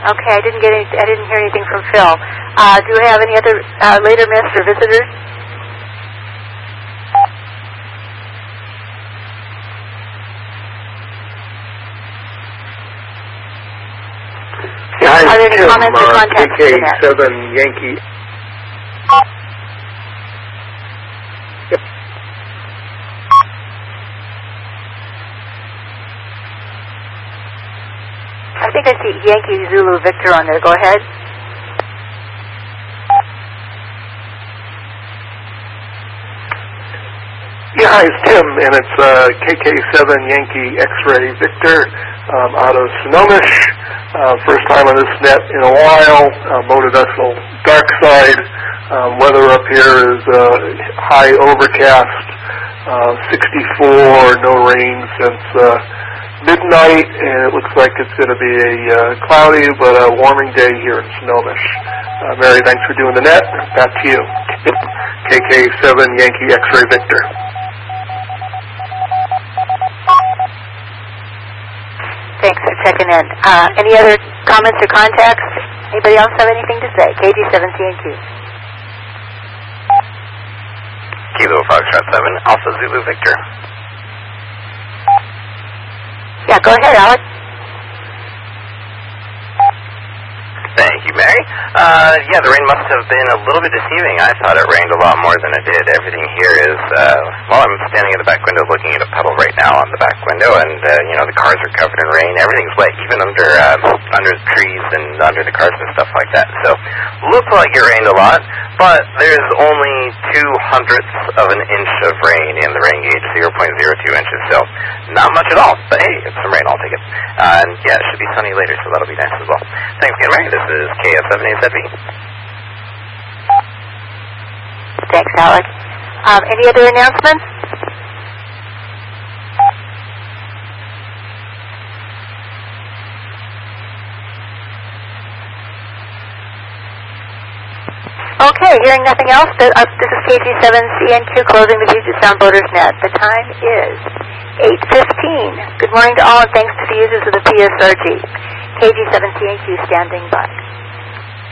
Okay, I didn't hear anything from Phil. Do we have any other later miss or visitors? Yeah, are there any Tim, comments or contacts? KK7 Yankee. I think I see Yankee Zulu Victor on there. Go ahead. Yeah, hi, it's Tim, and it's KK7 Yankee X-Ray Victor out of Snohomish. First time on this net in a while. Motor vessel dark side. Weather up here is high overcast, 64, no rain since midnight, and it looks like it's going to be a cloudy but a warming day here in Snohomish. Mary, thanks for doing the net. Back to you. KK7 Yankee X-Ray Victor. Thanks for checking in. Any other comments or contacts? Anybody else have anything to say? KG7CNQ. Kilo Foxtrot 7, Alpha Zulu Victor. Yeah, go ahead, Alex. Thank you, Mary. Yeah, the rain must have been a little bit deceiving. I thought it rained a lot more than it did. Everything here is, well, I'm standing at the back window looking at a puddle right now on the back window, and, the cars are covered in rain. Everything's wet, even under the trees and under the cars and stuff like that. So, looks like it rained a lot, but there's only 0.02 of an inch of rain in the rain gauge, 0.02 inches, so not much at all. But hey, it's some rain, I'll take it. And yeah, it should be sunny later, so that'll be nice as well. Thanks again, Mary. This is KF7AZB. Thanks, Alex. Any other announcements? Okay, hearing nothing else, this is KG7CNQ closing the Puget Sound Boaters Net. The time is 8:15. Good morning to all, and thanks to the users of the PSRG. KG7CNQ standing by.